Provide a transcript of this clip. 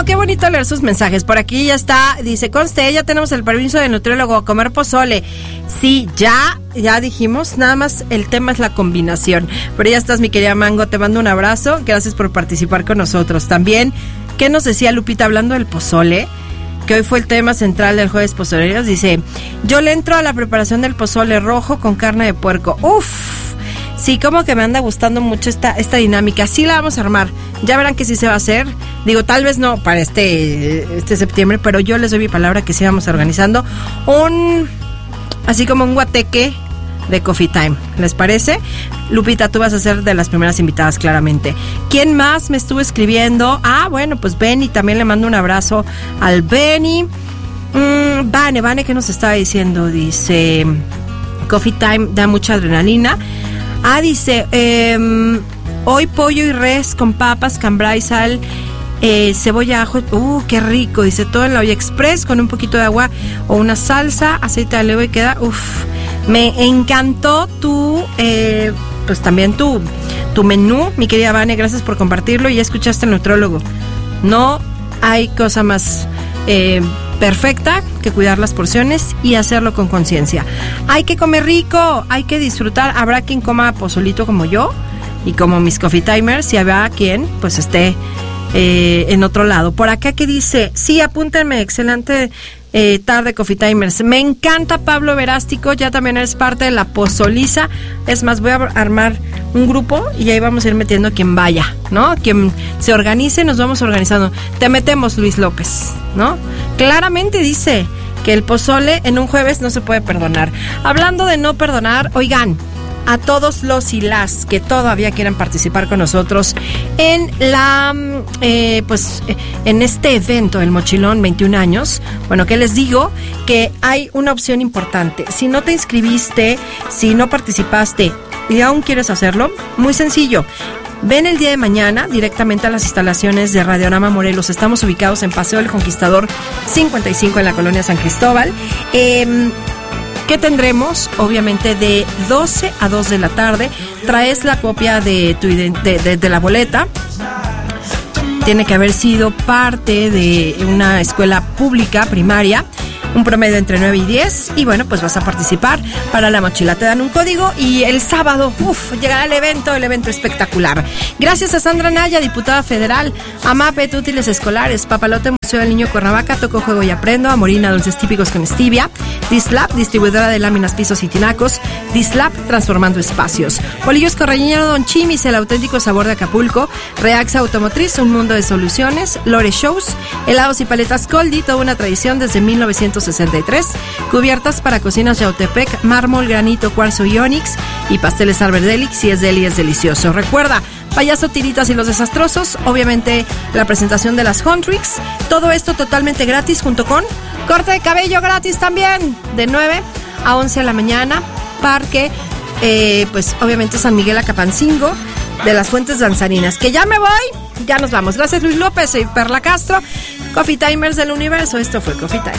Bueno, qué bonito leer sus mensajes. Por aquí ya está, dice, conste, ya tenemos el permiso del nutriólogo a comer pozole. Sí, ya dijimos, nada más el tema es la combinación. Pero ya estás, mi querida Mango, te mando un abrazo. Gracias por participar con nosotros. También, ¿qué nos decía Lupita hablando del pozole? Que hoy fue el tema central del Jueves Pozoleros. Dice, yo le entro a la preparación del pozole rojo con carne de puerco. ¡Uf! Sí, como que me anda gustando mucho esta dinámica. Sí la vamos a armar. Ya verán que sí se va a hacer. Digo, tal vez no para este septiembre, pero yo les doy mi palabra que sí vamos organizando así como un guateque de Coffee Time. ¿Les parece? Lupita, tú vas a ser de las primeras invitadas, claramente. ¿Quién más me estuvo escribiendo? Bueno, pues Benny, también le mando un abrazo al Benny. Vane, ¿qué nos estaba diciendo? Dice, Coffee Time da mucha adrenalina. Dice, hoy pollo y res con papas, cambray, sal, cebolla, ajo, qué rico. Dice, todo en la olla express con un poquito de agua o una salsa, aceite de oliva y queda, me encantó pues también tu menú, mi querida Vane, gracias por compartirlo. Y ya escuchaste al nutrólogo. No hay cosa más perfecta que cuidar las porciones y hacerlo con conciencia. Hay que comer rico, hay que disfrutar. Habrá quien coma pozolito como yo y como mis Coffee Timers, y habrá quien pues esté en otro lado. Por acá que dice, sí, apúntenme, excelente tarde Coffee Timers. Me encanta Pablo Verástico, ya también eres parte de la pozoliza. Es más, voy a armar un grupo y ahí vamos a ir metiendo a quien vaya, ¿no? Quien se organice, nos vamos organizando. Te metemos, Luis López, ¿no? Claramente dice que el pozole en un jueves no se puede perdonar. Hablando de no perdonar, oigan, a todos los y las que todavía quieran participar con nosotros en en este evento, el Mochilón 21 años, bueno, que les digo que hay una opción importante. Si no te inscribiste, si no participaste y aún quieres hacerlo, muy sencillo. Ven el día de mañana directamente a las instalaciones de Radiorama Morelos. Estamos ubicados en Paseo del Conquistador 55 en la colonia San Cristóbal. ¿Qué tendremos? Obviamente de 12 a 2 de la tarde. Traes la copia de de la boleta. Tiene que haber sido parte de una escuela pública primaria. Un promedio entre 9 y 10. Y bueno, pues vas a participar para la mochila. Te dan un código y el sábado, llegará el evento espectacular. Gracias a Sandra Naya, diputada federal, a MAPET Útiles Escolares, Papalote Museo del Niño Cuernavaca, Toco Juego y Aprendo, a Morina Dulces Típicos con Stevia, Dislab, distribuidora de láminas, pisos y tinacos, Dislab, transformando espacios, Bolillos Correñero Don Chimis, el auténtico sabor de Acapulco, Reaxa Automotriz, un mundo de soluciones, Lore Shows, helados y paletas Coldi, toda una tradición desde 1963, cubiertas para cocinas Yautepec, mármol, granito, cuarzo y onix, y pasteles Alberdelic, si es deli es delicioso. Recuerda, Payaso, Tiritas y los Desastrosos, obviamente la presentación de las Huntrix, todo esto totalmente gratis, junto con corte de cabello gratis también, de 9 a 11 de la mañana, parque, pues obviamente San Miguel Acapancingo, de las Fuentes Danzarinas. Que ya me voy, ya nos vamos. Gracias Luis López, soy Perla Castro, Coffee Timers del Universo, esto fue Coffee Time.